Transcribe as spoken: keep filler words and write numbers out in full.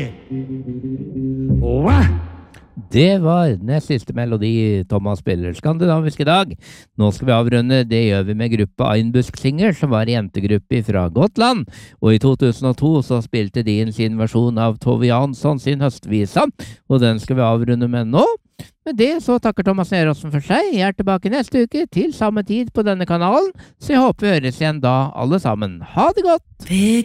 Hva? Det var nest siste melodi Thomas spiller. Skandinavisk i dag. Nå skal vi avrunde. Det gjør vi med gruppa Einbusk Singer, som var jentegruppe fra Gotland. Og i to tusen og to så spilte de inn sin versjon av Tove Jansson sin høstvisa, og den skal vi avrunde med nå. Med det så takker Thomas Neråsen for seg. Jeg er tilbake neste uke til samme tid på denne kanalen, så jeg håper vi høres igjen da alle sammen. Ha det godt!